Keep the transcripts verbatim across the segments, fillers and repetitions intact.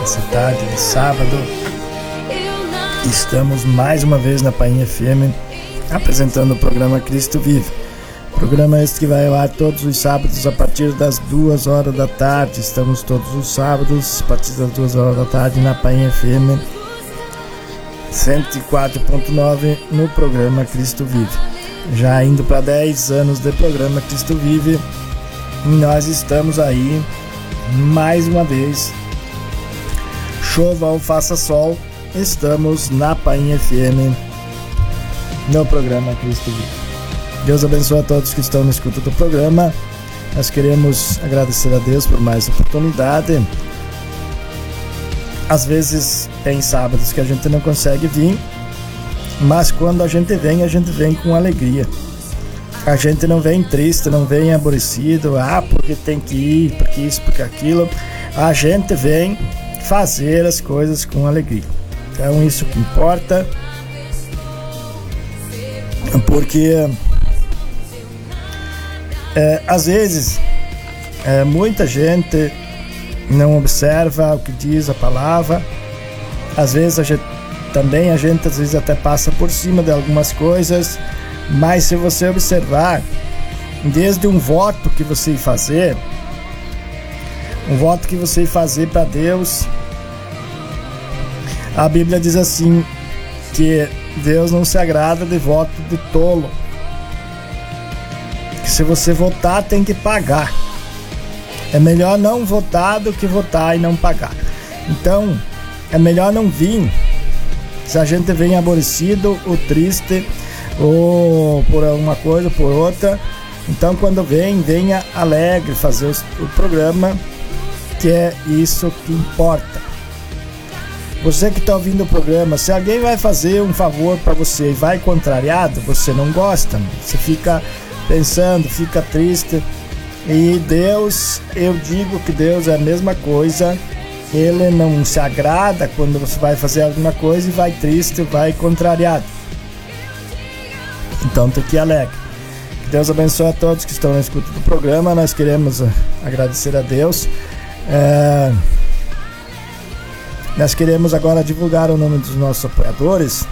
essa tarde de sábado. Estamos mais uma vez na Painha F M apresentando o programa Cristo Vive. Programa este que vai ao ar todos os sábados a partir das duas horas da tarde. Estamos todos os sábados a partir das duas horas da tarde na Painha F M cento e quatro ponto nove no programa Cristo Vive. Já indo para dez anos de programa Cristo Vive, e nós estamos aí mais uma vez, chova ou faça sol, estamos na Painha F M no programa Cristo Vive. Deus abençoe a todos que estão na escuta do programa. Nós queremos agradecer a Deus por mais oportunidade. Às vezes tem sábados que a gente não consegue vir, mas quando a gente vem, a gente vem com alegria. A gente não vem triste, não vem aborrecido, ah, porque tem que ir, porque isso, porque aquilo. A gente vem fazer as coisas com alegria. Então isso que importa, porque é, às vezes é, muita gente não observa o que diz a palavra. Às vezes a gente, também a gente às vezes até passa por cima de algumas coisas, mas se você observar, desde um voto que você ir fazer, um voto que você ir fazer para Deus, a Bíblia diz assim, que Deus não se agrada de voto de tolo, que se você votar tem que pagar. É melhor não votar do que votar e não pagar. Então, é melhor não vir. Se a gente vem aborrecido ou triste, ou por uma coisa ou por outra, então quando vem, venha alegre fazer o programa, que é isso que importa. Você que está ouvindo o programa, se alguém vai fazer um favor para você e vai contrariado, você não gosta, você fica pensando, fica triste. E Deus, eu digo que Deus é a mesma coisa. Ele não se agrada quando você vai fazer alguma coisa e vai triste, vai contrariado. Então tem que ir alegre. Que Deus abençoe a todos que estão na escuta do programa. Nós queremos agradecer a Deus. É... Nós queremos agora divulgar o nome dos nossos apoiadores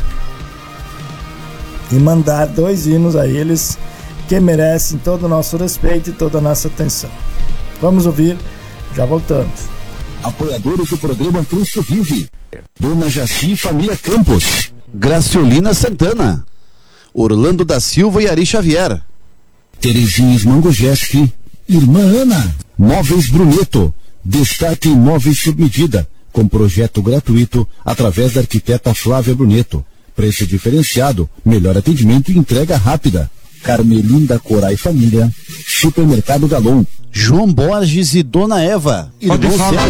e mandar dois hinos a eles que merecem todo o nosso respeito e toda a nossa atenção. Vamos ouvir, já voltamos. Apoiadores do programa Cristo Vive: Dona Jaci Família Campos, Graciolina Santana, Orlando da Silva e Ari Xavier, Terezinha Mangojeski, Irmã Ana, Móveis Bruneto, Destaque Imóveis sob medida, com projeto gratuito através da arquiteta Flávia Bruneto, preço diferenciado, melhor atendimento e entrega rápida. Carmelinda Corai Família, Supermercado Galon, João Borges e Dona Eva, Pode Irmão falar,